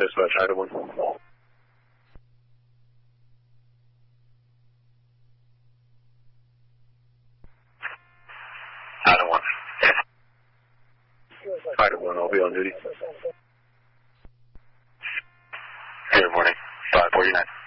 Dispatch, Item 1. Item 1. Item 1, I'll be on duty. Good morning, 549.